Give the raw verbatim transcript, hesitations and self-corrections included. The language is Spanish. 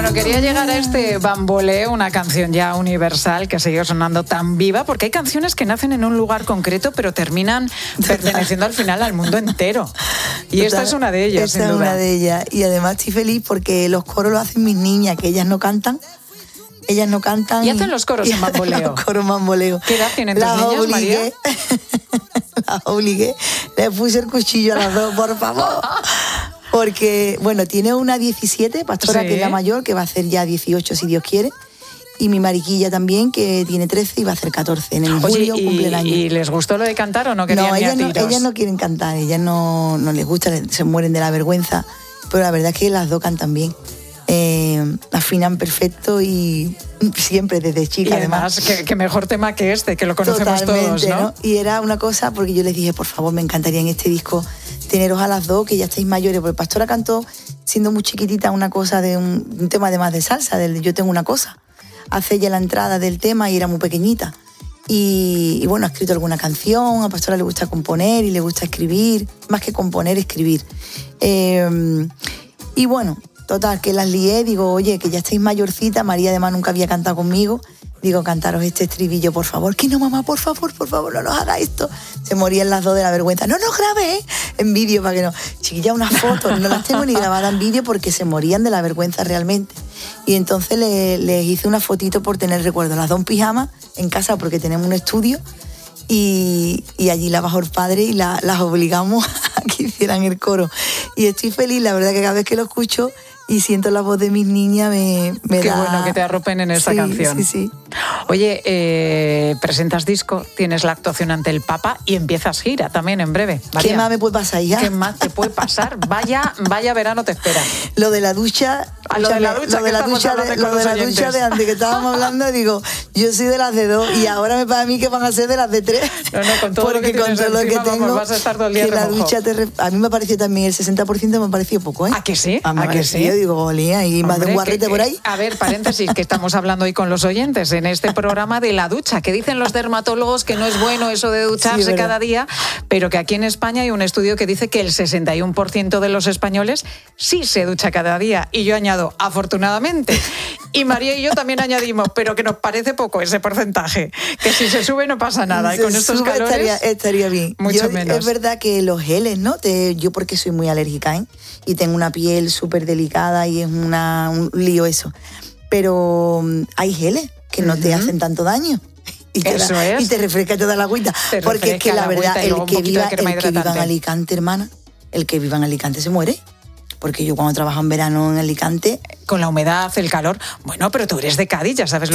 Bueno, quería llegar a este bamboleo, una canción ya universal que sigue sonando tan viva, porque hay canciones que nacen en un lugar concreto pero terminan perteneciendo al final al mundo entero. Y Total, esta es una de ellas, esta sin duda. es una de ellas. Y además estoy feliz porque los coros lo hacen mis niñas, que ellas no cantan. Ellas no cantan. ¿Y hacen los coros en bamboleo? Los coros bamboleo. ¿Qué edad tienen tus las niñas, obligué, María? Las obligué. Les puse el cuchillo a las dos, por favor. Porque, bueno, tiene una diecisiete, Pastora, Sí. que es la mayor, que va a hacer ya dieciocho si Dios quiere. Y mi mariquilla también, que tiene trece y va a hacer catorce. En el Oye, julio ¿y, cumple el año. ¿y les gustó lo de cantar o no querían No, ni a ellas no, tiros? ellas no quieren cantar, ellas no, no les gusta, se mueren de la vergüenza. Pero la verdad es que las dos cantan bien. Eh, afinan perfecto y siempre desde chica. Y además, además que, que mejor tema que este, que lo conocemos totalmente, todos, ¿no? ¿no? Y era una cosa, porque yo les dije, por favor, me encantaría en este disco teneros a las dos, que ya estáis mayores, porque Pastora cantó siendo muy chiquitita una cosa de un, un tema además de salsa, del Yo tengo una cosa. Hace ya la entrada del tema y era muy pequeñita. Y, y bueno, ha escrito alguna canción, a Pastora le gusta componer y le gusta escribir, más que componer, escribir. Eh, y bueno, total, que las lié, digo, oye, que ya estáis mayorcita, María además nunca había cantado conmigo, digo, cantaros este estribillo, por favor. Que no, mamá, por favor, por favor, no nos haga esto. Se morían las dos de la vergüenza. No nos grabé en vídeo para que no. Chiquilla, unas fotos, no las tengo ni grabadas en vídeo porque se morían de la vergüenza realmente. Y entonces les le hice una fotito por tener recuerdo. Las dos en pijama en casa porque tenemos un estudio y, y allí la bajó el padre y la, las obligamos a que hicieran el coro. Y estoy feliz, la verdad que cada vez que lo escucho y siento la voz de mis niñas me, me Qué da... bueno que te arropen en esta sí, canción. Sí, sí. Oye, eh, presentas disco, tienes la actuación ante el Papa y empiezas gira también en breve. María, ¿Qué más me puede pasar ya? ¿qué más te puede pasar? Vaya, vaya verano te espera. Lo de la ducha... Ah, lo de la ducha, lo que de la estamos ducha hablando de, con lo de los la ducha oyentes. de antes que estábamos hablando, digo, yo soy de las de dos y ahora me pasa a mí que van a ser de las de tres. No, no, con todo lo Porque que con tienes todo lo que encima, vamos, tengo, vas a estar todo el día que la remojo. ducha te re- a mí me pareció también el sesenta por ciento me pareció poco, ¿eh? ¿A que sí? A, mí ¿A me que pareció, sí? digo, olía, y más de Hombre, un guarrete que- por ahí. A ver, paréntesis, que estamos hablando hoy con los oyentes en este programa de la ducha, que dicen los dermatólogos que no es bueno eso de ducharse Sí, cada día, pero que aquí en España hay un estudio que dice que el sesenta y uno por ciento de los españoles sí se ducha cada día. Y yo añado, afortunadamente. Y María y yo también añadimos, pero que nos parece poco ese porcentaje, que si se sube no pasa nada. Y Se con estos sube, calores, estaría, estaría bien. mucho Yo- menos. Es verdad que los geles, ¿no? Te- yo porque soy muy alérgica, ¿eh? Y tengo una piel súper delicada y es una, un lío eso. Pero mm, hay geles que no te Ujú. hacen tanto daño. Y te, Eso da- es. y te refresca toda la agüita. Te Porque es que refresca la la verdad, agüita y el luego un que, poquito viva, de crema el que viva en hidratante. Alicante, hermana, el que viva en Alicante se muere. Porque yo cuando trabajo en verano en Alicante... con la humedad, el calor. Bueno, pero tú eres de Cádiz, ya sabes lo